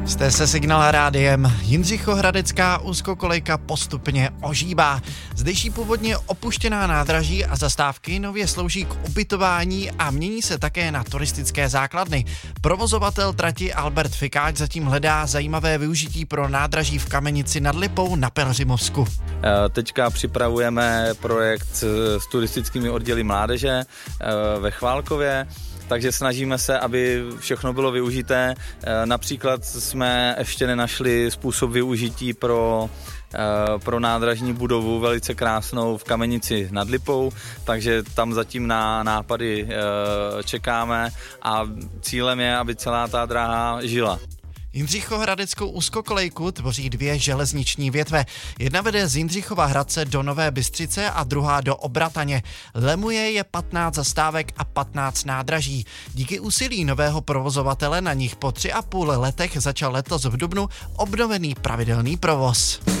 Jste se Signál rádiem. Jindřichohradecká úzkokolejka postupně ožívá. Zdejší původně opuštěná nádraží a zastávky nově slouží k ubytování a mění se také na turistické základny. Provozovatel trati Albert Fikáč zatím hledá zajímavé využití pro nádraží v Kamenici nad Lipou na Pelhřimovsku. Teďka připravujeme projekt s turistickými odděly mládeže ve Chválkově. Takže snažíme se, aby všechno bylo využité. Například jsme ještě nenašli způsob využití pro nádražní budovu velice krásnou v Kamenici nad Lipou, takže tam zatím na nápady čekáme a cílem je, aby celá ta dráha žila. Jindřichohradeckou úzkokolejku tvoří dvě železniční větve. Jedna vede z Jindřichova Hradce do Nové Bystřice a druhá do Obrataně. Lemuje je 15 zastávek a 15 nádraží. Díky úsilí nového provozovatele na nich po 3,5 letech začal letos v dubnu obnovený pravidelný provoz.